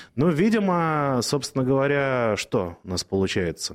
Ну, видимо, собственно говоря, что у нас получается?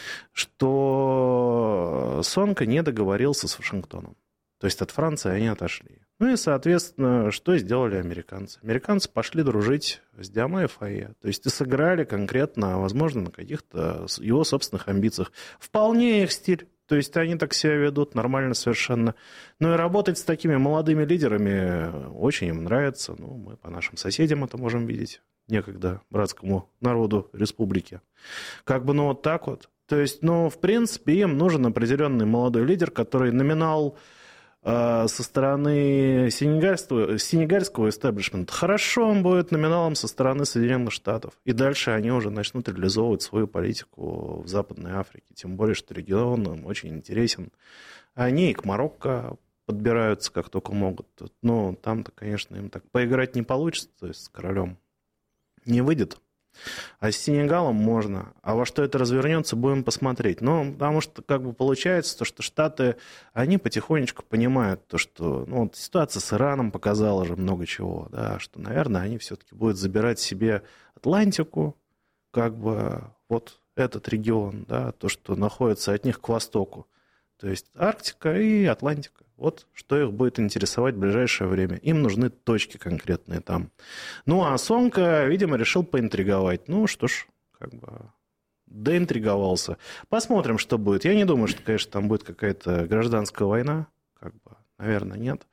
Что Сонко не договорился с Вашингтоном. То есть от Франции они отошли. Ну и, соответственно, что сделали американцы? Американцы пошли дружить с Диоме и Фае. То есть и сыграли конкретно, возможно, на каких-то его собственных амбициях. Вполне их стиль. То есть они так себя ведут, нормально совершенно. Ну и работать с такими молодыми лидерами очень им нравится. Ну, мы по нашим соседям это можем видеть. Некогда братскому народу республики. Как бы, ну, вот так вот. То есть, ну, в принципе, им нужен определенный молодой лидер, который номинал со стороны сенегальского истеблишмента. Хорошо, он будет номиналом со стороны Соединенных Штатов. И дальше они уже начнут реализовывать свою политику в Западной Африке. Тем более, что регион им очень интересен. Они и к Марокко подбираются, как только могут. Но там-то, конечно, им так поиграть не получится. То есть с королем не выйдет. А с Сенегалом можно. А во что это развернется, будем посмотреть. Ну, потому что как бы получается, то, что Штаты, они потихонечку понимают, то, что ну, вот ситуация с Ираном показала же много чего, да, что, наверное, они все-таки будут забирать себе Атлантику, как бы вот этот регион, да, то, что находится от них к востоку. То есть Арктика и Атлантика. Вот что их будет интересовать в ближайшее время. Им нужны точки конкретные там. Ну, а Сонко, видимо, решил поинтриговать. Ну, что ж, как бы доинтриговался. Посмотрим, что будет. Я не думаю, что, конечно, там будет какая-то гражданская война. Как бы, наверное, нет.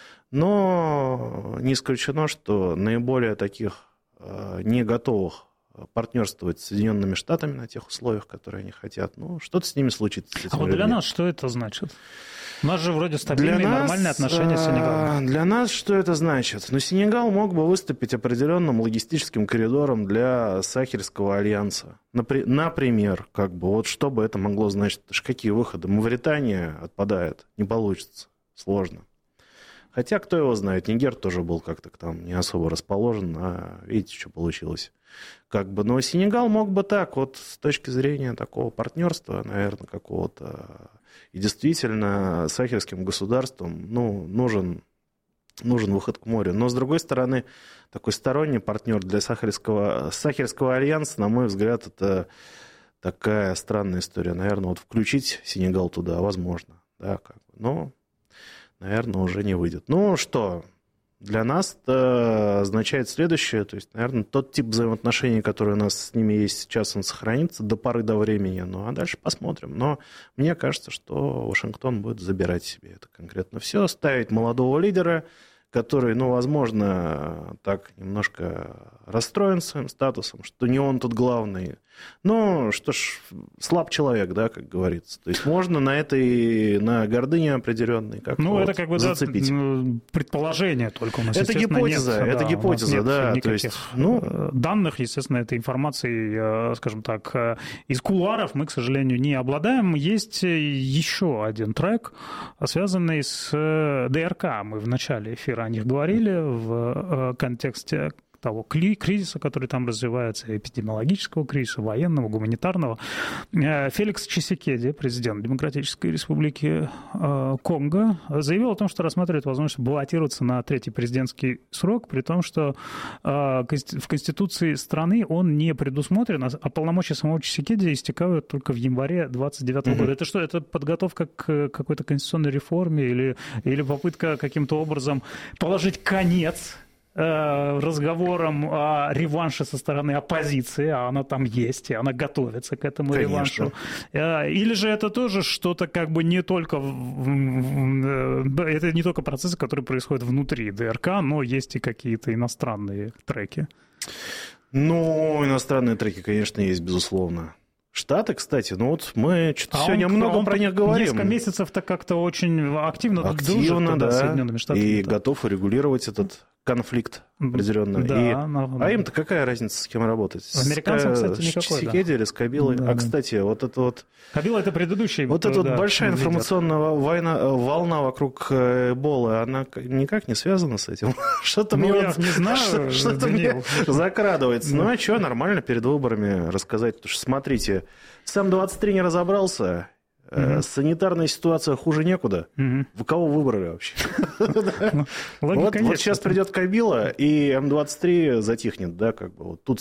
Но не исключено, что наиболее таких не готовых партнерствовать с Соединенными Штатами на тех условиях, которые они хотят. Ну, что-то с ними случится. С а вот для нас что это значит? У нас же вроде стабильные, нормальные отношения с Сенегалом. Для нас что это значит? Ну, Сенегал мог бы выступить определенным логистическим коридором для Сахельского альянса. Например, как бы, вот что бы это могло значить? Какие выходы? Мавритания отпадает, не получится, сложно. Хотя, кто его знает, Нигер тоже был как-то там не особо расположен, а видите, что получилось. Как бы, но Сенегал мог бы так, вот с точки зрения такого партнерства, наверное, какого-то, и действительно сахельским государствам ну, нужен выход к морю. Но, с другой стороны, такой сторонний партнер для Сахельского альянса, на мой взгляд, это такая странная история. Наверное, вот включить Сенегал туда возможно, да, как бы, но, наверное, уже не выйдет. Ну, что... Для нас это означает следующее, то есть, наверное, тот тип взаимоотношений, который у нас с ними есть сейчас, он сохранится до поры до времени, ну, а дальше посмотрим. Но мне кажется, что Вашингтон будет забирать себе это конкретно все, ставить молодого лидера, который, ну, возможно, так немножко расстроен своим статусом, что не он тут главный. Ну, что ж, слаб человек, да, как говорится. То есть можно на гордыне определенной как-то ну, это как бы зацепить. Да, предположение только у нас, это гипотеза, нет, это гипотеза, нет да. никаких то есть, данных, естественно, этой информации, скажем так, из кулуаров мы, к сожалению, не обладаем. Есть еще один трек, связанный с ДРК. Мы в начале эфира о них говорили в контексте того кризиса, который там развивается, эпидемиологического кризиса, военного, гуманитарного. Феликс Чисекеди, президент Демократической Республики Конго, заявил о том, что рассматривает возможность баллотироваться на третий президентский срок, при том, что в Конституции страны он не предусмотрен, а полномочия самого Чисекеди истекают только в январе 2029 года. Это что, это подготовка к какой-то конституционной реформе или попытка каким-то образом положить конец разговором о реванше со стороны оппозиции, а она там есть, и она готовится к этому реваншу. Или же это тоже что-то как бы не только... Это не только процессы, которые происходят внутри ДРК, но есть и какие-то иностранные треки. Ну, иностранные треки, конечно, есть, безусловно. Штаты, кстати, ну вот мы что-то сегодня много про них говорим. Несколько месяцев-то как-то очень активно дружит, да, с Соединенными Штатами. И готов урегулировать этот конфликт определенно. Да, а им-то какая разница, с кем работать? Американцам, кстати, никакой. С Чисекеди или с Кабилой? Да, кстати, вот это вот... Кабила — это предыдущий. Вот эта вот большая информационная волна вокруг Эболы, она никак не связана с этим? Что-то мне закрадывается. Ну а что, нормально перед выборами рассказать? Потому что, смотрите, сам 23 не разобрался... Санитарная ситуация хуже некуда. Вы кого выбрали вообще? Вот сейчас придет Кабила, и М-23 затихнет, да, как бы. Тут